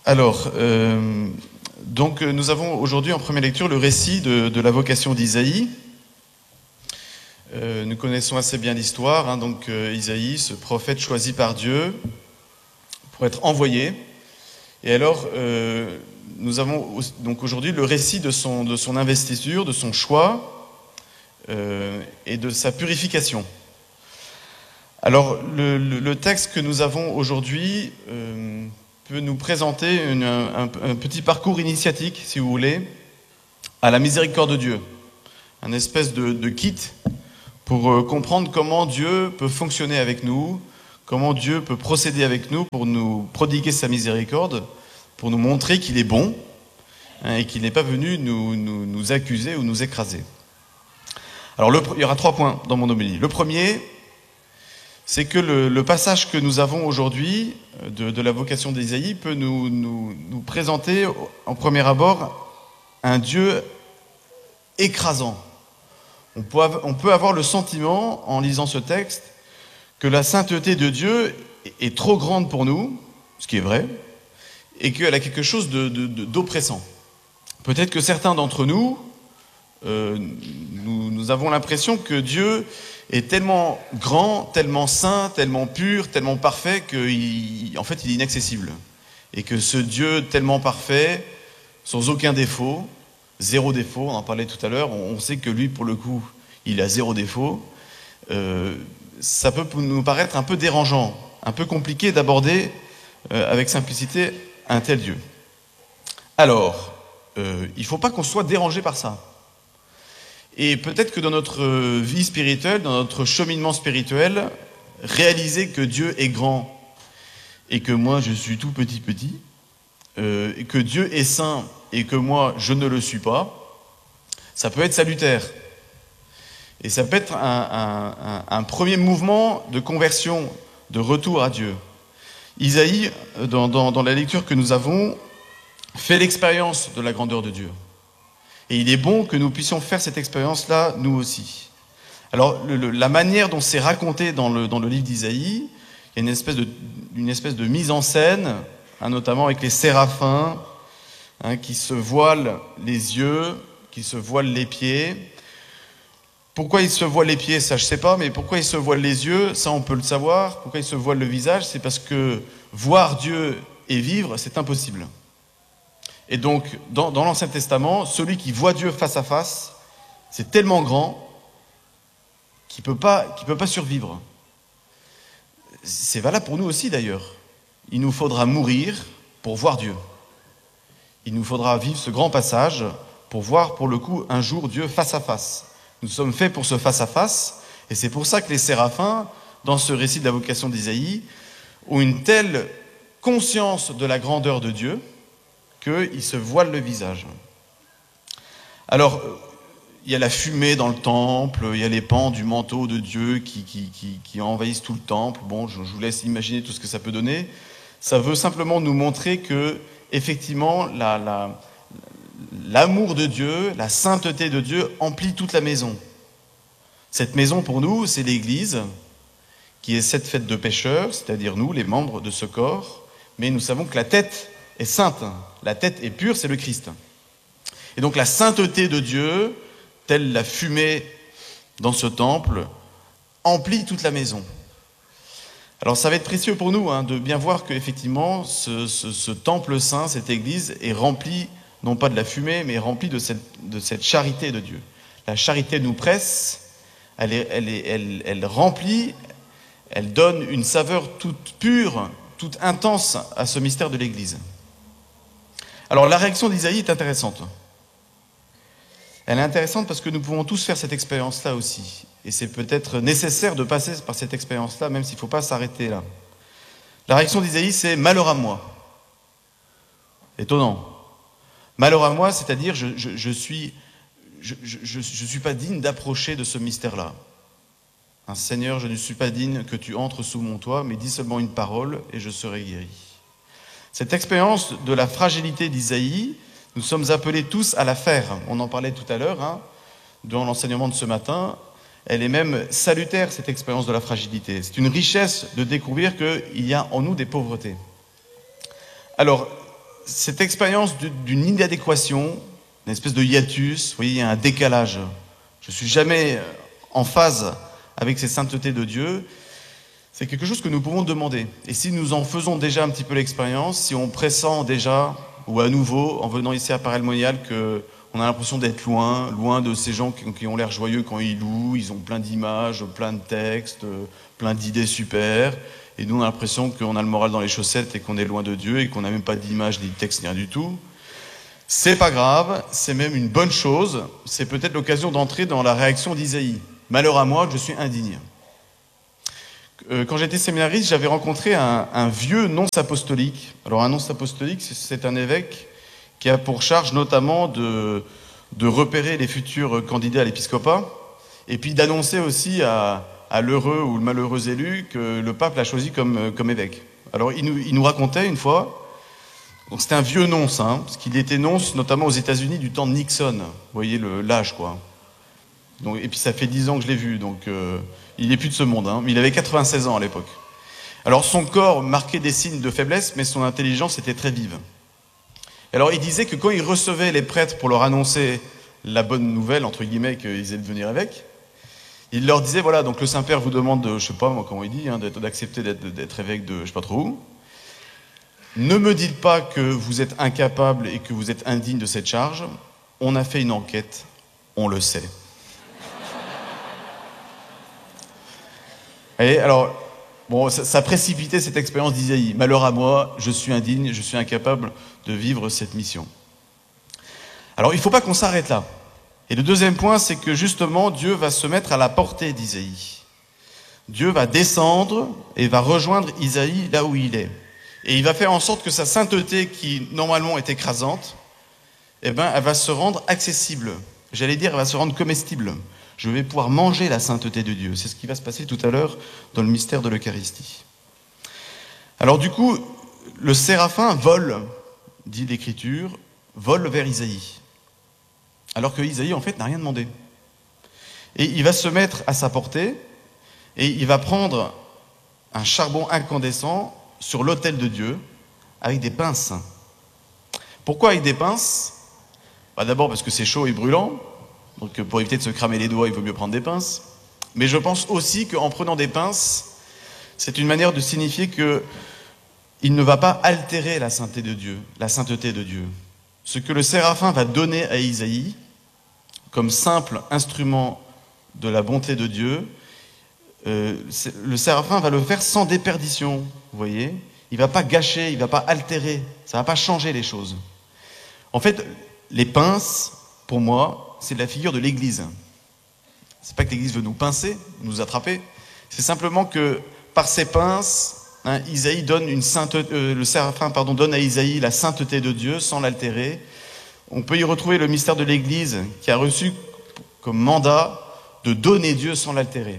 Alors, nous avons aujourd'hui en première lecture le récit de la vocation d'Isaïe. Nous connaissons assez bien l'histoire. Isaïe, ce prophète choisi par Dieu pour être envoyé. Et alors, nous avons donc aujourd'hui le récit de son investiture, de son choix et de sa purification. Alors, le texte que nous avons aujourd'hui peut nous présenter un petit parcours initiatique, si vous voulez, à la miséricorde de Dieu. Un espèce de kit pour comprendre comment Dieu peut fonctionner avec nous, comment Dieu peut procéder avec nous pour nous prodiguer sa miséricorde, pour nous montrer qu'il est bon et qu'il n'est pas venu nous accuser ou nous écraser. Alors, il y aura 3 points dans mon homélie. Le premier, c'est que le passage que nous avons aujourd'hui de la vocation d'Isaïe peut nous présenter en premier abord un Dieu écrasant. On peut avoir le sentiment, en lisant ce texte, que la sainteté de Dieu est trop grande pour nous, ce qui est vrai, et qu'elle a quelque chose d'oppressant. Peut-être que certains d'entre nous, nous avons l'impression que Dieu est tellement grand, tellement saint, tellement pur, tellement parfait qu'en fait il est inaccessible. Et que ce Dieu tellement parfait, sans aucun défaut, zéro défaut, on en parlait tout à l'heure, on sait que lui pour le coup il a 0 défaut, ça peut nous paraître un peu dérangeant, un peu compliqué d'aborder avec simplicité un tel Dieu. Alors, il ne faut pas qu'on soit dérangé par ça. Et peut-être que dans notre vie spirituelle, dans notre cheminement spirituel, réaliser que Dieu est grand et que moi je suis tout petit, et que Dieu est saint et que moi je ne le suis pas, ça peut être salutaire. Et ça peut être un premier mouvement de conversion, de retour à Dieu. Isaïe, dans la lecture que nous avons, fait l'expérience de la grandeur de Dieu. Et il est bon que nous puissions faire cette expérience-là, nous aussi. Alors, la manière dont c'est raconté dans le livre d'Isaïe, il y a une espèce de mise en scène, notamment avec les séraphins, qui se voilent les yeux, qui se voilent les pieds. Pourquoi ils se voilent les pieds, ça je ne sais pas, mais pourquoi ils se voilent les yeux, ça on peut le savoir. Pourquoi ils se voilent le visage, c'est parce que voir Dieu et vivre, c'est impossible. Et donc, dans l'Ancien Testament, celui qui voit Dieu face à face, c'est tellement grand qu'il ne peut pas survivre. C'est valable pour nous aussi d'ailleurs. Il nous faudra mourir pour voir Dieu. Il nous faudra vivre ce grand passage pour voir pour le coup un jour Dieu face à face. Nous sommes faits pour ce face à face, et c'est pour ça que les séraphins, dans ce récit de la vocation d'Isaïe, ont une telle conscience de la grandeur de Dieu qu'ils se voilent le visage. Alors, il y a la fumée dans le temple, il y a les pans du manteau de Dieu qui envahissent tout le temple. Bon, je vous laisse imaginer tout ce que ça peut donner. Ça veut simplement nous montrer que, effectivement, l'amour de Dieu, la sainteté de Dieu emplit toute la maison. Cette maison, pour nous, c'est l'Église, qui est cette fête de pécheurs, c'est-à-dire nous, les membres de ce corps. Mais nous savons que la tête est sainte, la tête est pure, c'est le Christ. Et donc la sainteté de Dieu, telle la fumée dans ce temple, emplit toute la maison. Alors ça va être précieux pour nous de bien voir qu'effectivement ce temple saint, cette église, est remplie, non pas de la fumée, mais remplie de cette charité de Dieu. La charité nous presse, elle remplit, elle donne une saveur toute pure, toute intense à ce mystère de l'église. Alors la réaction d'Isaïe est intéressante. Elle est intéressante parce que nous pouvons tous faire cette expérience-là aussi. Et c'est peut-être nécessaire de passer par cette expérience-là, même s'il ne faut pas s'arrêter là. La réaction d'Isaïe, c'est « malheur à moi ». Étonnant. Malheur à moi, c'est-à-dire je suis pas digne d'approcher de ce mystère-là. Seigneur, je ne suis pas digne que tu entres sous mon toit, mais dis seulement une parole et je serai guéri. Cette expérience de la fragilité d'Isaïe, nous sommes appelés tous à la faire. On en parlait tout à l'heure, dans l'enseignement de ce matin. Elle est même salutaire, cette expérience de la fragilité. C'est une richesse de découvrir qu'il y a en nous des pauvretés. Alors, cette expérience d'une inadéquation, une espèce de hiatus, vous voyez, il y a un décalage. Je ne suis jamais en phase avec cette sainteté de Dieu. C'est quelque chose que nous pouvons demander. Et si nous en faisons déjà un petit peu l'expérience, si on pressent déjà, ou à nouveau, en venant ici à Paray-le-Monial, qu'on a l'impression d'être loin de ces gens qui ont l'air joyeux quand ils louent, ils ont plein d'images, plein de textes, plein d'idées super, et nous on a l'impression qu'on a le moral dans les chaussettes et qu'on est loin de Dieu et qu'on n'a même pas d'image, ni de texte, ni rien du tout. C'est pas grave, c'est même une bonne chose, c'est peut-être l'occasion d'entrer dans la réaction d'Isaïe. Malheur à moi, je suis indigne. Quand j'étais séminariste, j'avais rencontré un vieux nonce apostolique. Alors un nonce apostolique, c'est un évêque qui a pour charge notamment de repérer les futurs candidats à l'épiscopat et puis d'annoncer aussi à l'heureux ou le malheureux élu que le pape l'a choisi comme évêque. Alors il nous racontait une fois, donc c'était un vieux nonce, parce qu'il était nonce notamment aux États-Unis du temps de Nixon. Vous voyez l'âge, quoi. Donc, et puis ça fait 10 ans que je l'ai vu, donc il n'est plus de ce monde, mais il avait 96 ans à l'époque. Alors son corps marquait des signes de faiblesse, mais son intelligence était très vive. Alors il disait que quand il recevait les prêtres pour leur annoncer la bonne nouvelle, entre guillemets, qu'ils allaient devenir évêques, il leur disait, voilà, donc le Saint-Père vous demande, je sais pas moi comment il dit, d'accepter d'être évêque de je sais pas trop où. Ne me dites pas que vous êtes incapable et que vous êtes indigne de cette charge. On a fait une enquête, on le sait. Et alors, bon, ça précipitait cette expérience d'Isaïe. Malheur à moi, je suis indigne, je suis incapable de vivre cette mission. Alors, il ne faut pas qu'on s'arrête là. Et le deuxième point, c'est que justement, Dieu va se mettre à la portée d'Isaïe. Dieu va descendre et va rejoindre Isaïe là où il est. Et il va faire en sorte que sa sainteté, qui normalement est écrasante, elle va se rendre accessible. J'allais dire, elle va se rendre comestible. Je vais pouvoir manger la sainteté de Dieu. C'est ce qui va se passer tout à l'heure dans le mystère de l'Eucharistie. Alors du coup, le séraphin vole, dit l'Écriture, vole vers Isaïe. Alors que Isaïe, en fait, n'a rien demandé. Et il va se mettre à sa portée, et il va prendre un charbon incandescent sur l'autel de Dieu, avec des pinces. Pourquoi avec des pinces ? D'abord parce que c'est chaud et brûlant, donc pour éviter de se cramer les doigts, il vaut mieux prendre des pinces. Mais je pense aussi qu'en prenant des pinces, c'est une manière de signifier qu'il ne va pas altérer la sainteté de Dieu. Ce que le séraphin va donner à Isaïe, comme simple instrument de la bonté de Dieu, le séraphin va le faire sans déperdition, vous voyez. Il ne va pas gâcher, il ne va pas altérer, ça ne va pas changer les choses. En fait, les pinces, pour moi, c'est la figure de l'Église. C'est pas que l'Église veut nous pincer, nous attraper, c'est simplement que par ces pinces, Isaïe donne le séraphin donne à Isaïe la sainteté de Dieu sans l'altérer. On peut y retrouver le mystère de l'Église qui a reçu comme mandat de donner Dieu sans l'altérer.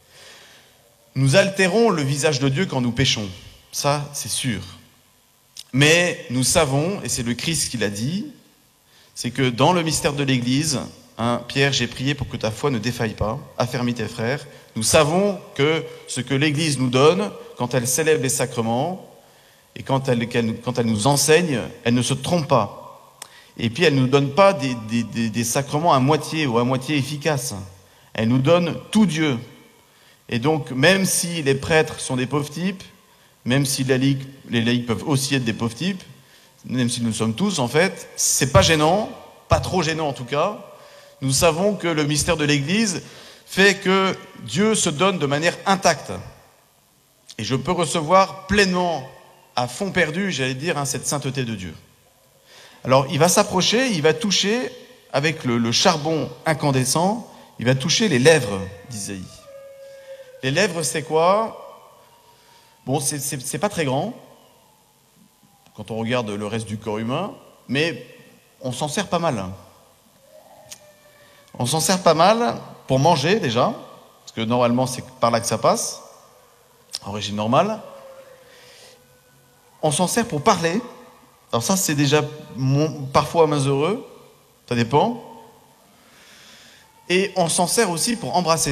Nous altérons le visage de Dieu quand nous péchons, ça c'est sûr. Mais nous savons, et c'est le Christ qui l'a dit, c'est que dans le mystère de l'Église, Pierre, j'ai prié pour que ta foi ne défaille pas, affermis tes frères. Nous savons que ce que l'Église nous donne, quand elle célèbre les sacrements, et quand elle nous enseigne, elle ne se trompe pas. Et puis elle ne nous donne pas des sacrements à moitié ou à moitié efficaces. Elle nous donne tout Dieu. Et donc, même si les prêtres sont des pauvres types, même si les laïcs peuvent aussi être des pauvres types, même si nous sommes tous, en fait, c'est pas gênant, pas trop gênant en tout cas. Nous savons que le mystère de l'Église fait que Dieu se donne de manière intacte. Et je peux recevoir pleinement, à fond perdu, j'allais dire, cette sainteté de Dieu. Alors, il va s'approcher, il va toucher, avec le charbon incandescent, il va toucher les lèvres d'Isaïe. Les lèvres, c'est quoi ? Bon, c'est pas très grand, quand on regarde le reste du corps humain, mais on s'en sert pas mal. On s'en sert pas mal pour manger déjà, parce que normalement c'est par là que ça passe, en régime normal. On s'en sert pour parler. Alors ça c'est déjà parfois moins heureux, ça dépend. Et on s'en sert aussi pour embrasser.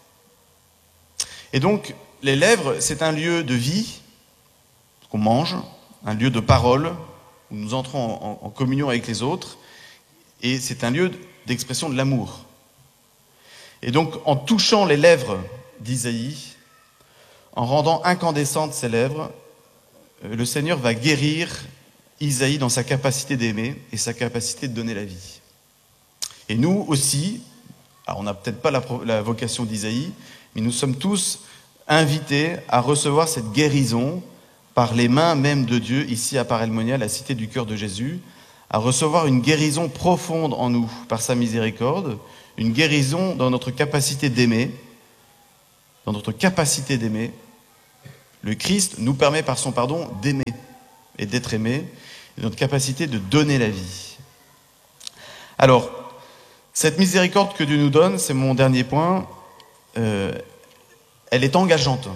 Et donc les lèvres, c'est un lieu de vie, qu'on mange, un lieu de parole, où nous entrons en communion avec les autres, et c'est un lieu d'expression de l'amour. Et donc, en touchant les lèvres d'Isaïe, en rendant incandescentes ses lèvres, le Seigneur va guérir Isaïe dans sa capacité d'aimer et sa capacité de donner la vie. Et nous aussi, alors on n'a peut-être pas la vocation d'Isaïe, mais nous sommes tous invités à recevoir cette guérison par les mains même de Dieu, ici à Paray-le-Monial, la cité du cœur de Jésus, à recevoir une guérison profonde en nous par sa miséricorde, une guérison dans notre capacité d'aimer, dans notre capacité d'aimer. Le Christ nous permet par son pardon d'aimer et d'être aimé, et notre capacité de donner la vie. Alors, cette miséricorde que Dieu nous donne, c'est mon dernier point, elle est engageante.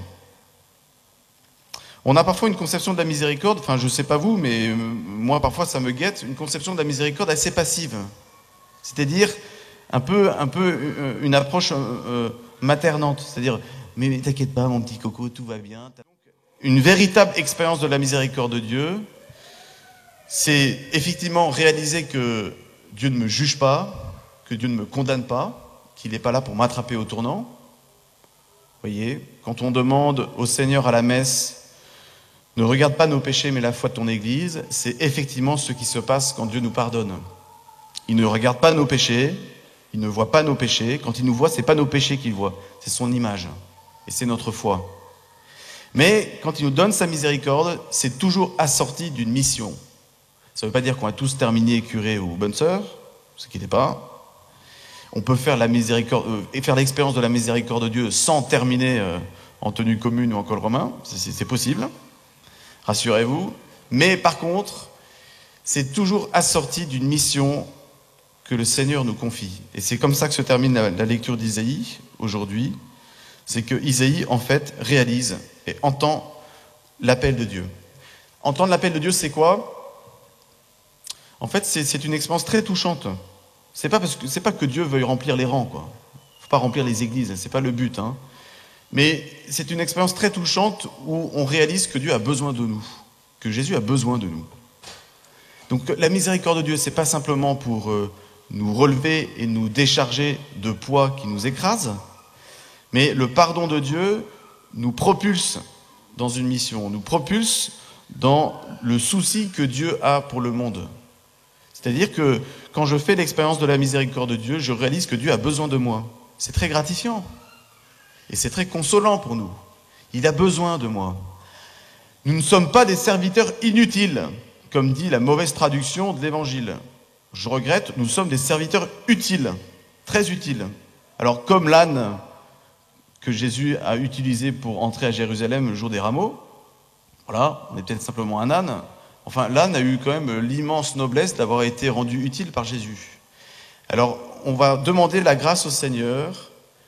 On a parfois une conception de la miséricorde, enfin je ne sais pas vous, mais moi parfois ça me guette, une conception de la miséricorde assez passive. C'est-à-dire un peu une approche maternante, c'est-à-dire « mais t'inquiète pas mon petit coco, tout va bien ». Une véritable expérience de la miséricorde de Dieu, c'est effectivement réaliser que Dieu ne me juge pas, que Dieu ne me condamne pas, qu'il n'est pas là pour m'attraper au tournant. Vous voyez, quand on demande au Seigneur à la messe, ne regarde pas nos péchés mais la foi de ton Église, c'est effectivement ce qui se passe quand Dieu nous pardonne. Il ne regarde pas nos péchés, il ne voit pas nos péchés. Quand il nous voit, ce n'est pas nos péchés qu'il voit, c'est son image. Et c'est notre foi. Mais quand il nous donne sa miséricorde, c'est toujours assorti d'une mission. Ça ne veut pas dire qu'on va tous terminer curé ou bonne sœur, ne vous inquiétez pas. On peut faire la miséricorde et faire l'expérience de la miséricorde de Dieu sans terminer en tenue commune ou en col romain, c'est possible, rassurez-vous. Mais par contre, c'est toujours assorti d'une mission que le Seigneur nous confie. Et c'est comme ça que se termine la lecture d'Isaïe aujourd'hui. C'est que Isaïe, en fait, réalise et entend l'appel de Dieu. Entendre l'appel de Dieu, c'est quoi ? En fait, c'est une expérience très touchante. C'est pas que Dieu veuille remplir les rangs, quoi. Faut pas remplir les églises, c'est pas le but, hein. Mais c'est une expérience très touchante où on réalise que Dieu a besoin de nous, que Jésus a besoin de nous. Donc la miséricorde de Dieu, c'est pas simplement pour nous relever et nous décharger de poids qui nous écrasent, mais le pardon de Dieu nous propulse dans une mission, nous propulse dans le souci que Dieu a pour le monde. C'est-à-dire que quand je fais l'expérience de la miséricorde de Dieu, je réalise que Dieu a besoin de moi. C'est très gratifiant. Et c'est très consolant pour nous. Il a besoin de moi. Nous ne sommes pas des serviteurs inutiles, comme dit la mauvaise traduction de l'Évangile. Je regrette, nous sommes des serviteurs utiles, très utiles. Alors comme l'âne que Jésus a utilisé pour entrer à Jérusalem le jour des rameaux, voilà, on est peut-être simplement un âne. Enfin, l'âne a eu quand même l'immense noblesse d'avoir été rendu utile par Jésus. Alors, on va demander la grâce au Seigneur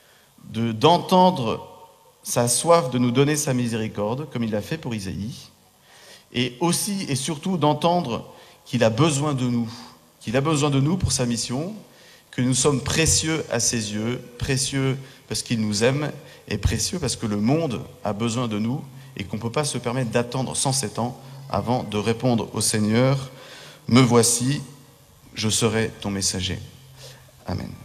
d'entendre sa soif de nous donner sa miséricorde, comme il l'a fait pour Isaïe, et aussi et surtout d'entendre qu'il a besoin de nous pour sa mission, que nous sommes précieux à ses yeux, précieux parce qu'il nous aime, et précieux parce que le monde a besoin de nous, et qu'on ne peut pas se permettre d'attendre 107 ans avant de répondre au Seigneur, « Me voici, je serai ton messager. » Amen.